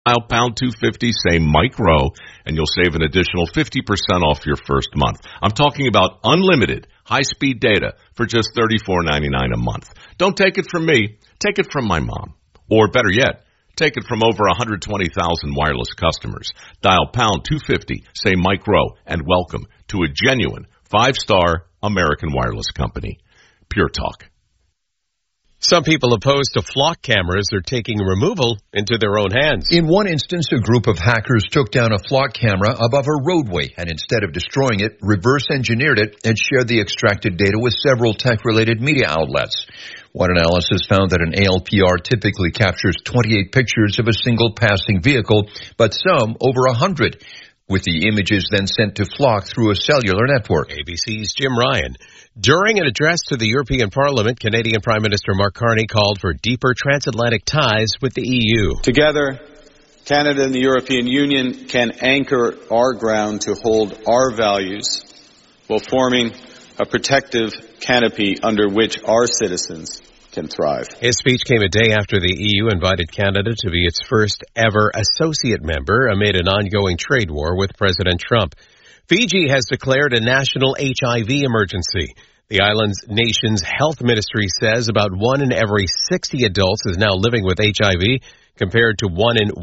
Dial pound 250, say Mike Rowe, and you'll save an additional 50% off your first month. I'm talking about unlimited high-speed data for just $34.99 a month. Don't take it from me. Take it from my mom. Or better yet, take it from over 120,000 wireless customers. Dial pound 250, say Mike Rowe, and welcome to a genuine 5-star American wireless company. Pure Talk. Some people opposed to flock cameras are taking removal into their own hands. In one instance, a group of hackers took down a flock camera above a roadway and instead of destroying it, reverse engineered it and shared the extracted data with several tech-related media outlets. One analysis found that an ALPR typically captures 28 pictures of a single passing vehicle, but some over 100. With the images then sent to Flock through a cellular network. ABC's Jim Ryan. During an address to the European Parliament, Canadian Prime Minister Mark Carney called for deeper transatlantic ties with the EU. Together, Canada and the European Union can anchor our ground to hold our values while forming a protective canopy under which our citizens can thrive. His speech came a day after the EU invited Canada to be its first ever associate member amid an ongoing trade war with President Trump. Fiji has declared a national HIV emergency. The island's nation's health ministry says about 1 in every 60 adults is now living with HIV, compared to 1 in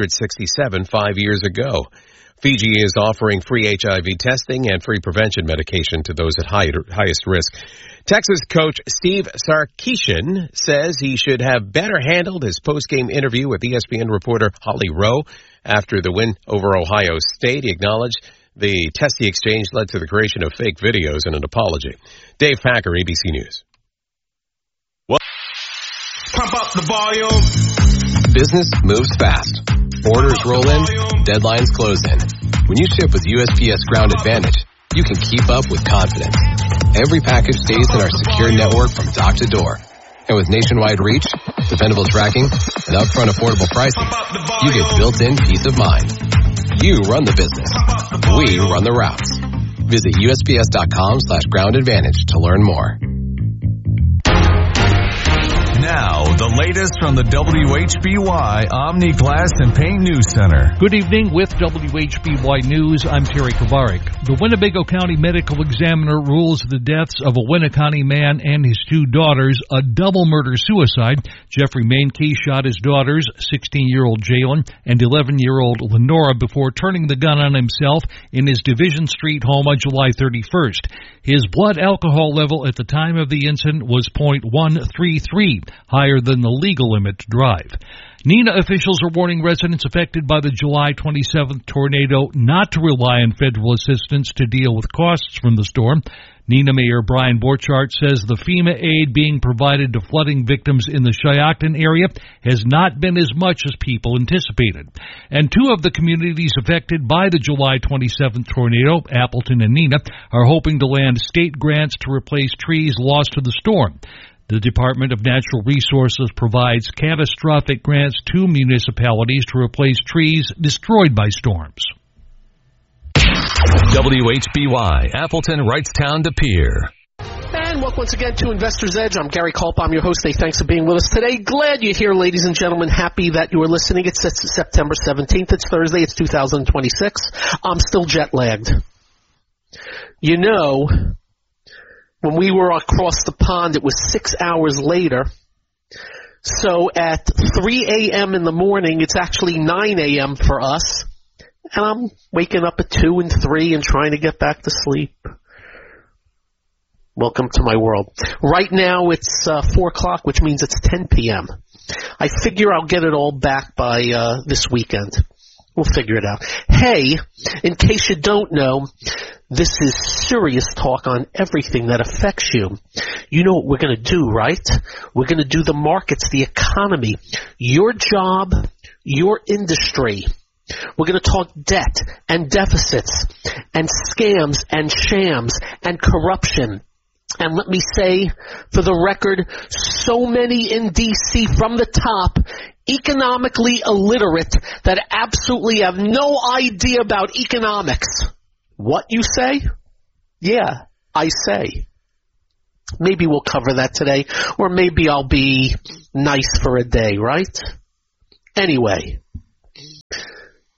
167 5 years ago. Fiji is offering free HIV testing and free prevention medication to those at highest risk. Texas coach Steve Sarkisian says he should have better handled his post-game interview with ESPN reporter Holly Rowe after the win over Ohio State. He acknowledged the testy exchange led to the creation of fake videos and an apology. Dave Packer, ABC News. What? Pump up the volume. Business moves fast. Orders roll in, deadlines close in. When you ship with USPS Ground Advantage, you can keep up with confidence. Every package stays in our secure network from dock to door. And with nationwide reach, dependable tracking, and upfront affordable pricing, you get built-in peace of mind. You run the business. We run the routes. Visit USPS.com/Ground Advantage to learn more. Now, the latest from the WHBY Omni Glass and Paint News Center. Good evening with WHBY News. I'm Terry Kovarik. The Winnebago County Medical Examiner rules the deaths of a Winneconne man and his 2 daughters a double murder-suicide. Jeffrey Mainkey shot his daughters, 16-year-old Jalen and 11-year-old Lenora, before turning the gun on himself in his Division Street home on July 31st. His blood alcohol level at the time of the incident was .133, higher than the legal limit to drive. NENA officials are warning residents affected by the July 27th tornado not to rely on federal assistance to deal with costs from the storm. NENA Mayor Brian Borchardt says the FEMA aid being provided to flooding victims in the Shiocton area has not been as much as people anticipated. And 2 of the communities affected by the July 27th tornado, Appleton and NENA, are hoping to land state grants to replace trees lost to the storm. The Department of Natural Resources provides catastrophic grants to municipalities to replace trees destroyed by storms. WHBY, Appleton, Wrightstown, De Pere. And welcome once again to Investor's Edge. I'm Gary Culp. I'm your host. Hey, thanks for being with us today. Glad you're here, ladies and gentlemen. Happy that you are listening. It's September 17th. It's Thursday. It's 2026. I'm still jet-lagged. You know, when we were across the pond, it was 6 hours later. So at 3 a.m. in the morning, it's actually 9 a.m. for us. And I'm waking up at 2 and 3 and trying to get back to sleep. Welcome to my world. Right now it's 4 o'clock, which means it's 10 p.m. I figure I'll get it all back by this weekend. We'll figure it out. Hey, in case you don't know, this is serious talk on everything that affects you. You know what we're going to do, right? We're going to do the markets, the economy, your job, your industry. We're going to talk debt and deficits and scams and shams and corruption. And let me say, for the record, so many in D.C. from the top, economically illiterate, that absolutely have no idea about economics. What you say? Yeah, I say. Maybe we'll cover that today, or maybe I'll be nice for a day, right? Anyway.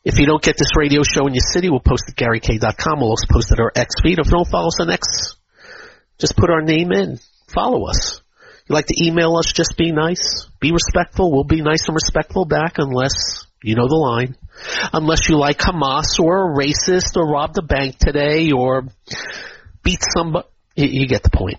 If you don't get this radio show in your city, we'll post it at GaryK.com. We'll also post it at our X feed. If you don't follow us on X, just put our name in. Follow us. If you like to email us, just be nice. Be respectful. We'll be nice and respectful back unless you know the line. Unless you like Hamas or a racist or robbed a bank today or beat somebody. You get the point.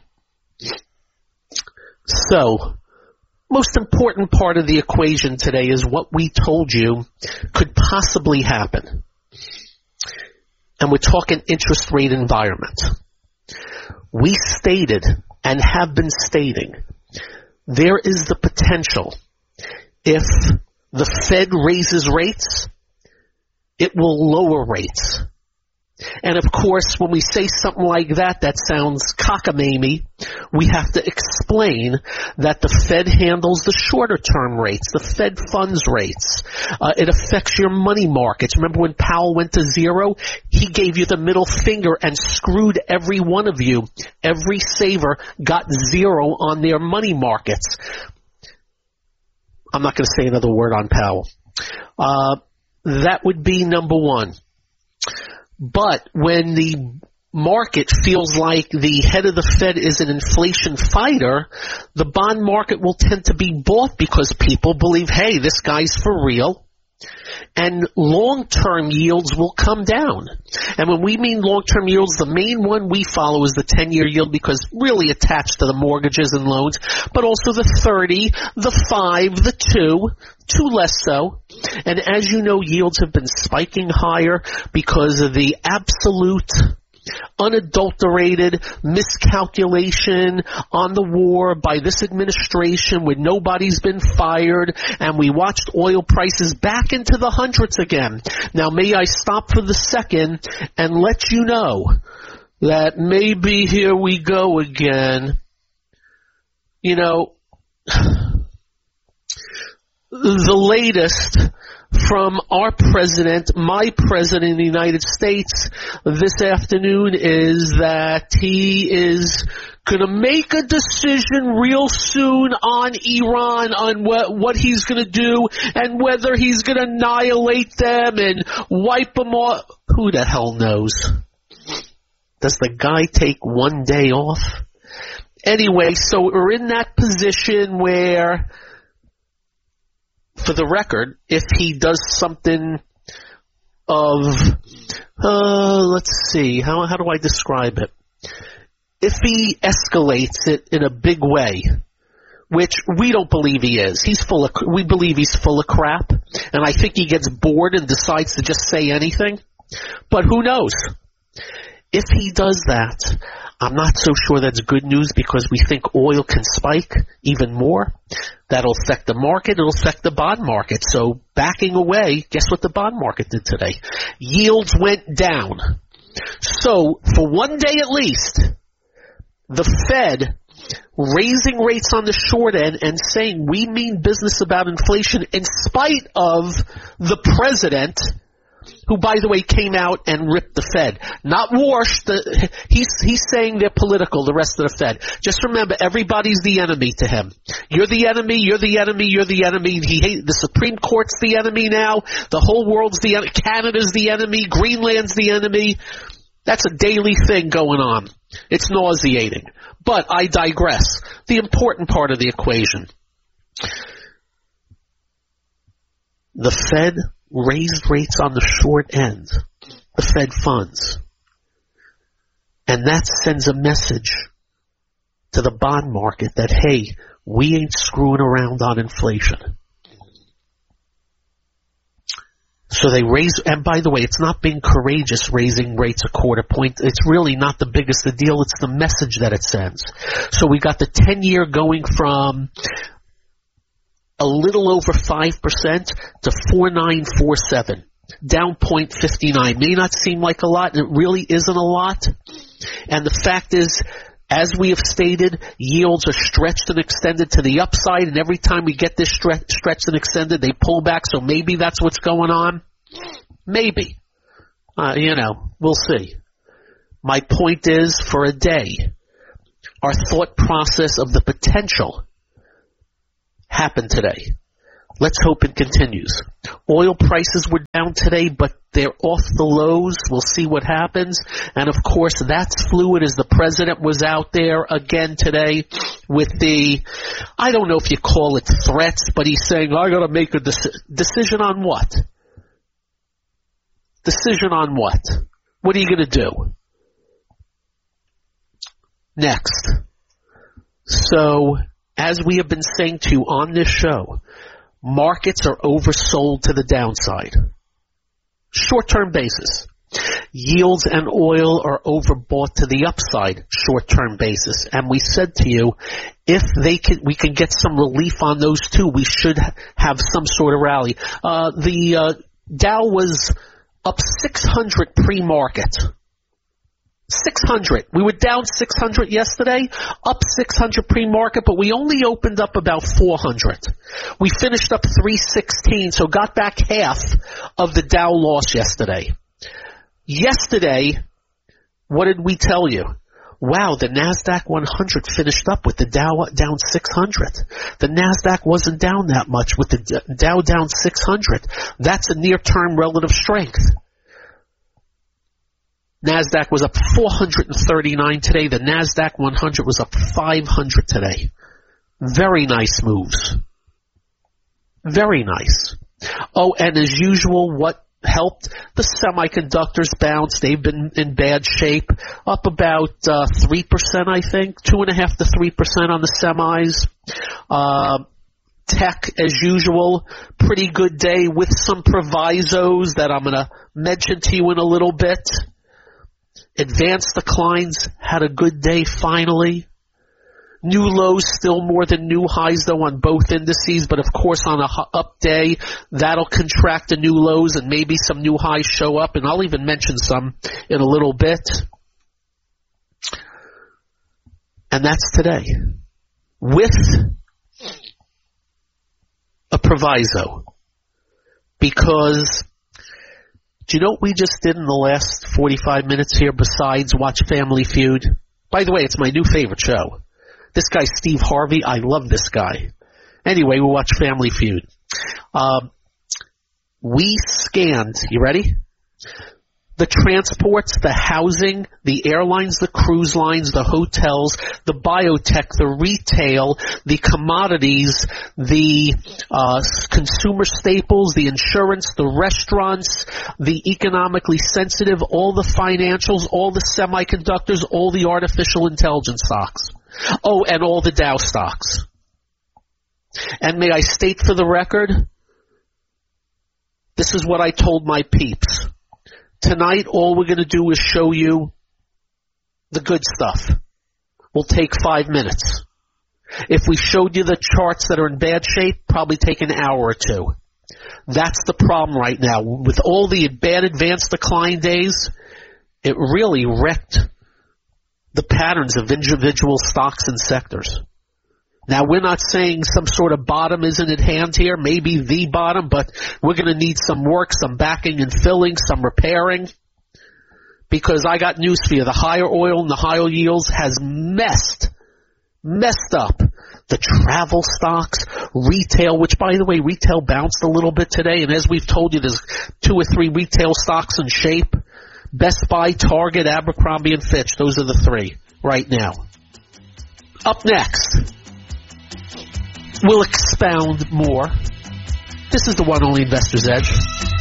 So, most important part of the equation today is what we told you could possibly happen. And we're talking interest rate environment. We stated and have been stating there is the potential if the Fed raises rates, it will lower rates. And of course, when we say something like that, that sounds cockamamie. We have to explain that the Fed handles the shorter term rates, the Fed funds rates. It affects your money markets. Remember when Powell went to zero? He gave you the middle finger and screwed every one of you. Every saver got zero on their money markets. I'm not going to say another word on Powell. That would be number one. But when the market feels like the head of the Fed is an inflation fighter, the bond market will tend to be bought because people believe, hey, this guy's for real. And long-term yields will come down. And when we mean long-term yields, the main one we follow is the 10-year yield because really attached to the mortgages and loans, but also the 30, the 5, the 2 less so. And as you know, yields have been spiking higher because of the absolute unadulterated miscalculation on the war by this administration where nobody's been fired, and we watched oil prices back into the hundreds again. Now, may I stop for the second and let you know that maybe here we go again. You know, the latest from our president, my president in the United States this afternoon is that he is going to make a decision real soon on Iran, on what he's going to do and whether he's going to annihilate them and wipe them off. Who the hell knows? Does the guy take one day off? Anyway, so we're in that position where, for the record, if he does something of, let's see, how do I describe it? If he escalates it in a big way, which we don't believe he is, we believe he's full of crap, and I think he gets bored and decides to just say anything. But who knows? If he does that, I'm not so sure that's good news because we think oil can spike even more. That'll affect the market. It'll affect the bond market. So backing away, guess what the bond market did today? Yields went down. So for one day at least, the Fed raising rates on the short end and saying we mean business about inflation in spite of the president, who, by the way, came out and ripped the Fed. Not Warsh. He's saying they're political, the rest of the Fed. Just remember, everybody's the enemy to him. You're the enemy, you're the enemy, you're the enemy. The Supreme Court's the enemy now. The whole world's the enemy. Canada's the enemy. Greenland's the enemy. That's a daily thing going on. It's nauseating. But I digress. The important part of the equation. The Fed raised rates on the short end, the Fed funds. And that sends a message to the bond market that, hey, we ain't screwing around on inflation. So they raise, and by the way, it's not being courageous raising rates a quarter point. It's really not the biggest of the deal. It's the message that it sends. So we got the 10-year going from a little over 5% to 4.947, down 0.59. May not seem like a lot, and it really isn't a lot. And the fact is, as we have stated, yields are stretched and extended to the upside, and every time we get this stretched and extended, they pull back, so maybe that's what's going on. Maybe. We'll see. My point is, for a day, our thought process of the potential happened today. Let's hope it continues. Oil prices were down today, but they're off the lows. We'll see what happens. And of course, that's fluid as the president was out there again today with the, I don't know if you call it threats, but he's saying, I gotta make a decision on what? Decision on what? What are you gonna do? Next. So, as we have been saying to you on this show, markets are oversold to the downside. Short-term basis. Yields and oil are overbought to the upside, short-term basis. And we said to you, if we can get some relief on those two, we should have some sort of rally. The Dow was up 600 pre-market. 600. We were down 600 yesterday, up 600 pre-market, but we only opened up about 400. We finished up 316, so got back half of the Dow loss yesterday. Yesterday, what did we tell you? Wow, the NASDAQ 100 finished up with the Dow down 600. The NASDAQ wasn't down that much with the Dow down 600. That's a near-term relative strength. NASDAQ was up 439 today. The NASDAQ 100 was up 500 today. Very nice moves. Very nice. Oh, and as usual, what helped? The semiconductors bounced. They've been in bad shape. Up about 3%, I think. 2.5% to 3% on the semis. Tech, as usual, pretty good day with some provisos that I'm going to mention to you in a little bit. Advanced declines had a good day finally. New lows still more than new highs though on both indices, but of course on a up day that'll contract the new lows and maybe some new highs show up, and I'll even mention some in a little bit. And that's today. With a proviso. Because do you know what we just did in the last 45 minutes here besides watch Family Feud? By the way, it's my new favorite show. This guy, Steve Harvey, I love this guy. Anyway, we watch Family Feud. We scanned, you ready? The transports, the housing, the airlines, the cruise lines, the hotels, the biotech, the retail, the commodities, the consumer staples, the insurance, the restaurants, the economically sensitive, all the financials, all the semiconductors, all the artificial intelligence stocks. Oh, and all the Dow stocks. And may I state for the record, this is what I told my peeps. Tonight, all we're going to do is show you the good stuff. We'll take 5 minutes. If we showed you the charts that are in bad shape, probably take an hour or two. That's the problem right now. With all the bad advanced decline days, it really wrecked the patterns of individual stocks and sectors. Now, we're not saying some sort of bottom isn't at hand here, maybe the bottom, but we're going to need some work, some backing and filling, some repairing, because I got news for you. The higher oil and the higher yields has messed up the travel stocks, retail, which, by the way, retail bounced a little bit today, and as we've told you, there's 2 or 3 retail stocks in shape. Best Buy, Target, Abercrombie & Fitch, those are the 3 right now. Up next, we'll expound more. This is the one only Investor's Edge.